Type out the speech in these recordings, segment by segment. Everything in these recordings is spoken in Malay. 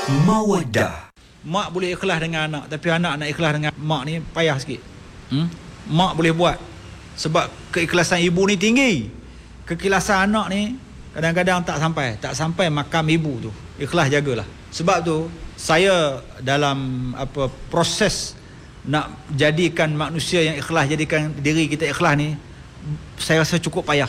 Mawaddah. Mak boleh ikhlas dengan anak, tapi anak nak ikhlas dengan mak ni payah sikit. Mak boleh buat sebab keikhlasan ibu ni tinggi. Keikhlasan anak ni kadang-kadang tak sampai makam ibu tu. Ikhlas jagalah. Sebab tu saya dalam proses nak jadikan manusia yang ikhlas, jadikan diri kita ikhlas ni, saya rasa cukup payah.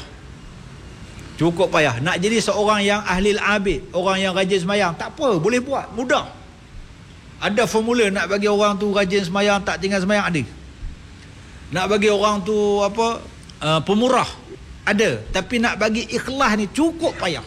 Nak jadi seorang yang ahli abid, orang yang rajin sembahyang, tak apa, boleh buat, mudah. Ada formula nak bagi orang tu rajin sembahyang, tak tinggal sembahyang, ada. Nak bagi orang tu pemurah, ada. Tapi nak bagi ikhlas ni cukup payah.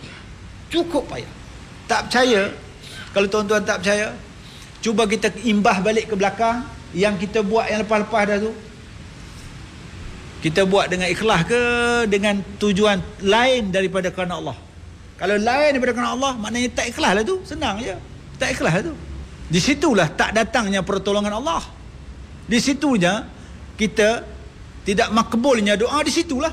Tak percaya? Kalau tuan-tuan tak percaya, cuba kita imbah balik ke belakang yang kita buat yang lepas-lepas dah tu. Kita buat dengan ikhlas ke dengan tujuan lain daripada kerana Allah? Kalau lain daripada kerana Allah, maknanya tak ikhlas lah tu. Senang je, tak ikhlas lah tu. Di situlah tak datangnya pertolongan Allah. Di situnya kita tidak makbulnya doa, di situlah.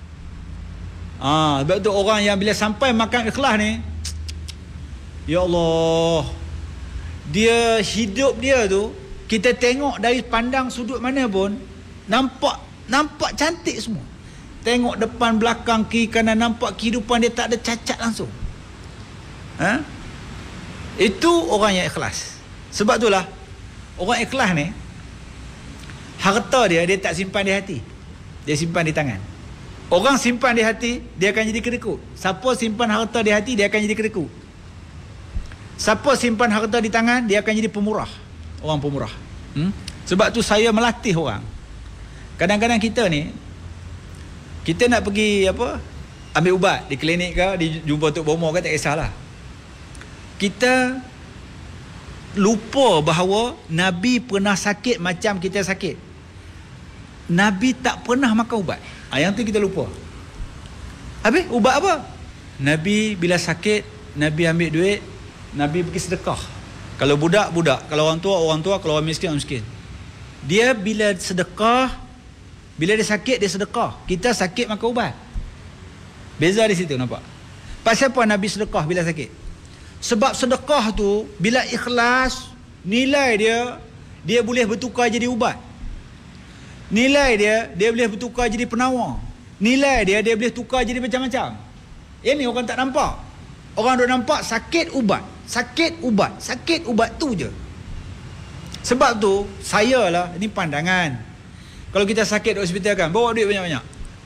Sebab tu orang yang bila sampai makan ikhlas ni, ya Allah, dia hidup dia tu, kita tengok dari pandang sudut mana pun, nampak cantik semua. Tengok depan, belakang, kiri, kanan, nampak kehidupan dia tak ada cacat langsung. Itu orang yang ikhlas. Sebab itulah orang ikhlas ni, harta dia tak simpan di hati, dia simpan di tangan. Orang simpan di hati, dia akan jadi kedekut. Siapa simpan harta di hati, dia akan jadi kedekut. Siapa simpan harta di tangan, dia akan jadi pemurah. Orang pemurah. Sebab tu saya melatih orang. Kadang-kadang kita ni, kita nak pergi ambil ubat di klinik ke, di jumpa Tok Bomo ke, tak kisahlah. Kita lupa bahawa Nabi pernah sakit macam kita sakit. Nabi tak pernah makan ubat. Yang tu kita lupa. Habis ubat apa? Nabi bila sakit, Nabi ambil duit, Nabi pergi sedekah. Kalau budak, kalau orang tua, kalau orang miskin, Dia bila sedekah, bila dia sakit, dia sedekah. Kita sakit makan ubat. Beza di situ, nampak? Pasal apa Nabi sedekah bila sakit? Sebab sedekah tu bila ikhlas, nilai dia boleh bertukar jadi ubat. Nilai dia boleh bertukar jadi penawar. Nilai dia boleh tukar jadi macam-macam. Ini orang tak nampak. Orang duk nampak sakit ubat tu je. Sebab tu saya lah, ini pandangan. Kalau kita sakit di hospital kan, bawa duit banyak-banyak.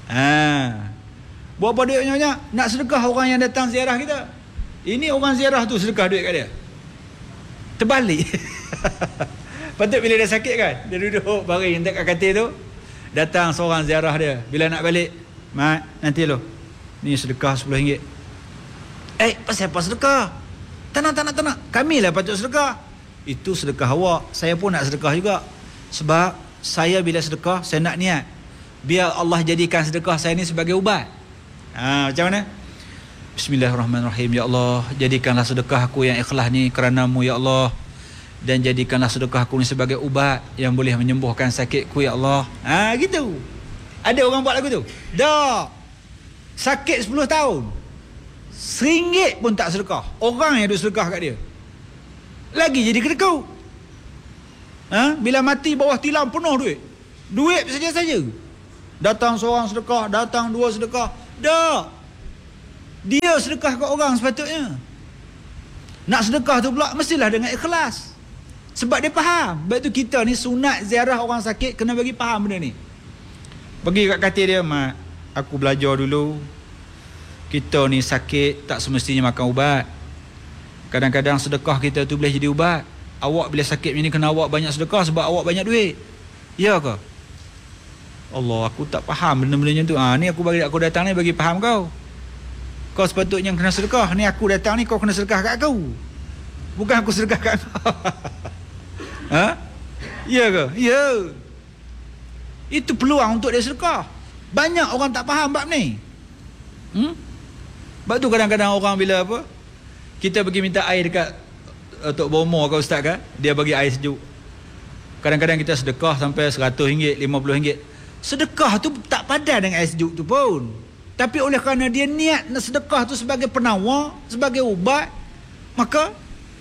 Bawa duit banyak-banyak, nak sedekah orang yang datang ziarah kita. Ini orang ziarah tu sedekah duit kat dia. Terbalik. Patut bila dia sakit kan, dia duduk baring dekat katil tu, datang seorang ziarah dia. Bila nak balik, mat, nanti lo, ni sedekah RM10. Pasal apa sedekah? Tak nak. Kamilah patut sedekah. Itu sedekah awak. Saya pun nak sedekah juga. Sebab saya bila sedekah, saya nak niat biar Allah jadikan sedekah saya ni sebagai ubat. Macam mana? Bismillahirrahmanirrahim. Ya Allah, jadikanlah sedekah aku yang ikhlas ni kerana-Mu ya Allah, dan jadikanlah sedekah aku ni sebagai ubat yang boleh menyembuhkan sakitku ya Allah. Gitu. Ada orang buat lagu tu? Dah. Sakit 10 tahun. RM1 pun tak sedekah. Orang yang duk sedekah kat dia. Lagi jadi kedekut. Bila mati bawah tilam penuh duit. Duit saja-saja. Datang seorang sedekah, datang dua sedekah. Dah. Dia sedekah kat orang sepatutnya. Nak sedekah tu pula mestilah dengan ikhlas. Sebab dia faham. Sebab tu kita ni sunat ziarah orang sakit kena bagi faham benda ni. Pergi kat katil dia, mat, aku belajar dulu. Kita ni sakit tak semestinya makan ubat. Kadang-kadang sedekah kita tu boleh jadi ubat. Awak bila sakit macam ni kena awak banyak sedekah sebab awak banyak duit. Ya ke? Allah, aku tak faham benda-benda macam tu. Ni aku datang ni bagi faham kau. Kau sepatutnya kena sedekah. Ni aku datang ni kau kena sedekah kat aku. Bukan aku sedekah kat kau. Ya ke? Ya. Itu peluang untuk dia sedekah. Banyak orang tak faham bab ni. Sebab tu kadang-kadang orang bila kita pergi minta air dekat Tok Bomo ke ustaz kan, dia bagi air sejuk. Kadang-kadang kita sedekah sampai RM100, RM50. Sedekah tu tak padan dengan air sejuk tu pun. Tapi oleh kerana dia niat nak sedekah tu sebagai penawar, sebagai ubat, maka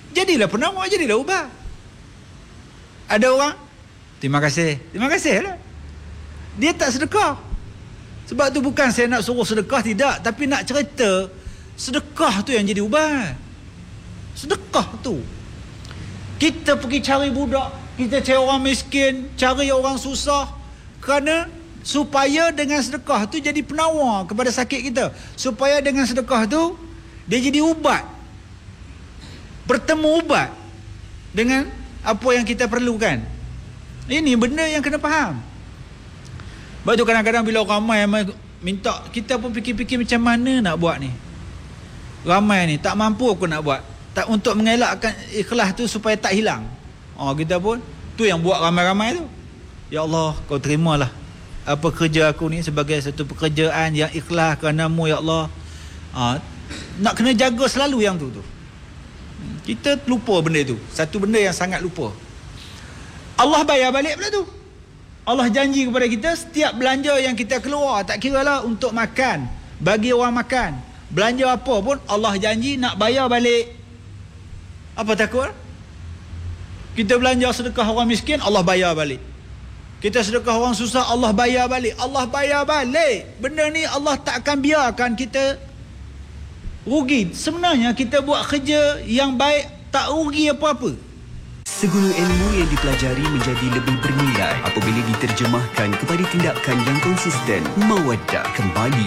Jadilah penawar, jadilah ubat. Ada orang, terima kasih lah. Dia tak sedekah. Sebab tu bukan saya nak suruh sedekah, tidak. Tapi nak cerita, sedekah tu yang jadi ubat. Sedekah tu. Kita pergi cari budak, kita cari orang miskin, cari orang susah. Kerana supaya dengan sedekah tu jadi penawar kepada sakit kita. Supaya dengan sedekah tu, dia jadi ubat. Bertemu ubat dengan apa yang kita perlukan. Ini benda yang kena faham. Sebab tu kadang-kadang bila ramai yang minta, kita pun fikir-fikir macam mana nak buat ni. Ramai ni tak mampu aku nak buat. Tak, untuk mengelakkan ikhlas tu supaya tak hilang. Kita pun tu yang buat ramai-ramai tu. Ya Allah, kau terimalah apa kerja aku ni sebagai satu pekerjaan yang ikhlas kerana-Mu, ya Allah. Nak kena jaga selalu yang tu. Kita lupa benda tu. Satu benda yang sangat lupa. Allah bayar balik pula tu. Allah janji kepada kita, setiap belanja yang kita keluar, tak kira lah untuk makan, bagi orang makan, belanja apa pun, Allah janji nak bayar balik. Apa takut? Kita belanja sedekah orang miskin, Allah bayar balik. Kita sedekah orang susah, Allah bayar balik. Allah bayar balik. Benda ni Allah tak akan biarkan kita rugi. Sebenarnya kita buat kerja yang baik, tak rugi apa-apa. Segala ilmu yang dipelajari menjadi lebih bernilai apabila diterjemahkan kepada tindakan yang konsisten. Mawaddah kembali